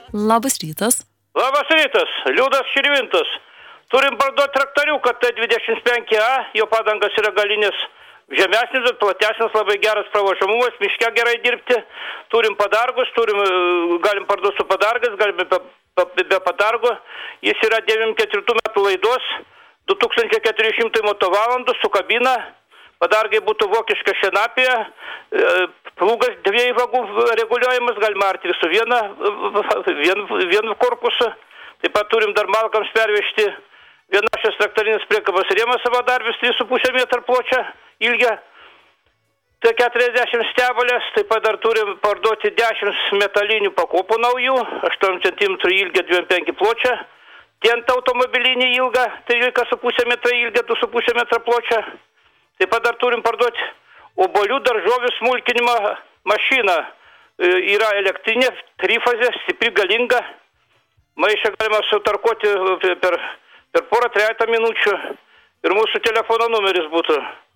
Labas rytas. Labas rytas, Liudas Širvintas. Turim parduoti traktoriuką T25A, jo padangas yra galinės žemesnis, bet platesnis, labai geras pravažamumas, miške gerai dirbti. Turim padargus, galim parduoti su padargas, galim be padargo. Jis yra 94 metų laidos, 2400 motovalandų su kabina. Padargai būtų vokiška šienapė, plūgas 2 vagų reguliuojamas, galima arti su vienu korpusu. Taip pat turim dar malkams pervežti vienašias traktorinis priekabos rėmas savadarbis 3,5 metrų pločio ilgio. Tai 40 stebalės, taip pat dar turim parduoti 10 metalinių pakopų naujų, 8 cm ilgio 2,5 pločio. Tentą automobilinį ilgą, 13,5 metrų ilgio, 2,5 metrų pločio. Taip pat dar turim parduoti obolių daržovių smulkinimo mašiną. Yra elektrinė, trifazė, stipri, galinga. Maišą galima sutarkuoti per porą 3 minučių. Ir mūsų telefono numeris būtų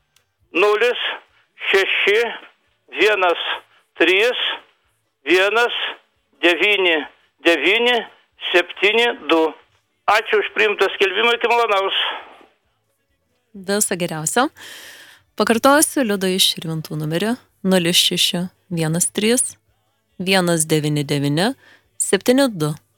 06113199972. Ačiū už priimtą skelbimą, iki malonaus. Viso geriausio. Pakartosiu Liudo iš Širvintų numerį 0613 199 72.